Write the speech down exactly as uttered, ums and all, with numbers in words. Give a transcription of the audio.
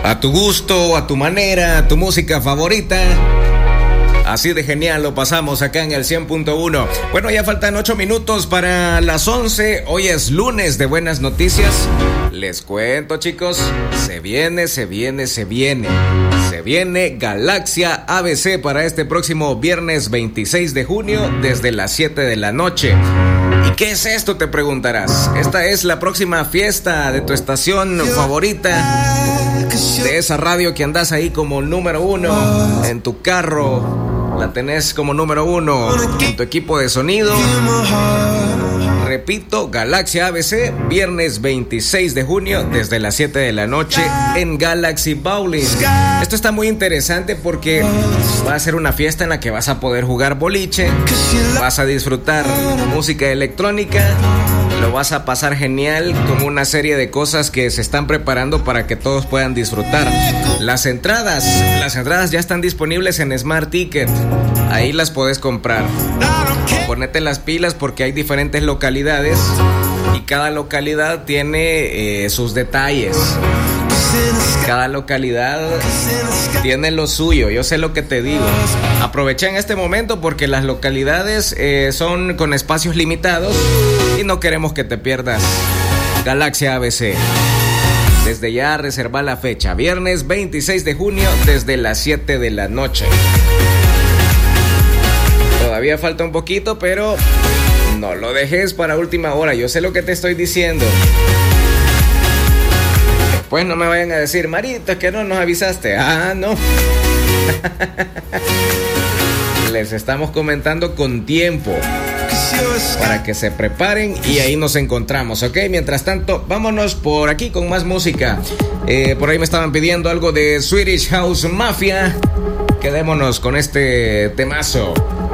A tu gusto, a tu manera, a tu música favorita. Así de genial lo pasamos acá en el cien punto uno. Bueno, ya faltan ocho minutos para las once. Hoy es lunes de buenas noticias. Les cuento, chicos, se viene, se viene, se viene. Se viene Galaxia A B C para este próximo viernes veintiséis de junio desde las siete de la noche. ¿Y qué es esto?, te preguntarás. Esta es la próxima fiesta de tu estación favorita, de esa radio que andas ahí como número uno en tu carro, la tenés como número uno en tu equipo de sonido. Repito, Galaxia A B C, viernes veintiséis de junio desde las siete de la noche en Galaxy Bowling. Esto está muy interesante porque va a ser una fiesta en la que vas a poder jugar boliche, vas a disfrutar música electrónica, lo vas a pasar genial con una serie de cosas que se están preparando para que todos puedan disfrutar. Las entradas, las entradas ya están disponibles en Smart Ticket, ahí las puedes comprar. Ponete las pilas porque hay diferentes localidades y cada localidad tiene eh, sus detalles. Cada localidad tiene lo suyo, yo sé lo que te digo. Aprovecha en este momento porque las localidades eh, son con espacios limitados y no queremos que te pierdas Galaxia A B C. Desde ya reserva la fecha, viernes veintiséis de junio desde las siete de la noche. Todavía falta un poquito, pero no lo dejes para última hora. Yo sé lo que te estoy diciendo. Después no me vayan a decir, Marito, que no nos avisaste. Ah, no. Les estamos comentando con tiempo para que se preparen y ahí nos encontramos, ¿ok? Mientras tanto, vámonos por aquí con más música. Eh, por ahí me estaban pidiendo algo de Swedish House Mafia. Quedémonos con este temazo.